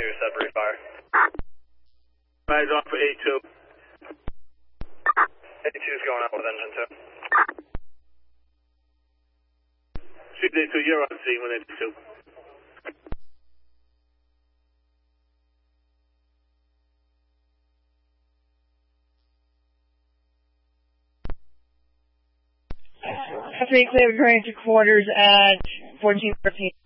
Sudbury Fire. Eyes off for A2. A2 is going out with engine 2. 6A2, you're on scene with A2. Clear returning to quarters at 1413.